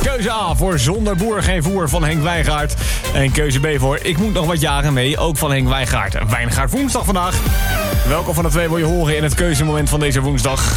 Keuze A voor Zonder Boer Geen Voer van Henk Wijngaard. En keuze B voor Ik Moet Nog Wat Jagen Mee, ook van Henk Wijngaard. Wijngaard woensdag vandaag. Welke van de twee wil je horen in het keuzemoment van deze woensdag?